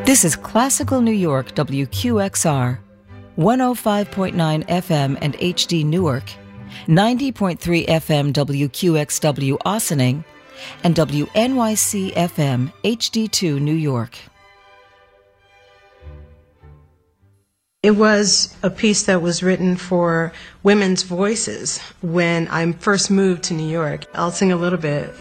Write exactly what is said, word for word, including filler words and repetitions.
This is Classical New York W Q X R, one oh five point nine F M and H D Newark, ninety point three F M W Q X W Ossining, and W N Y C F M H D two New York. It was a piece that was written for women's voices when I first moved to New York. I'll sing a little bit.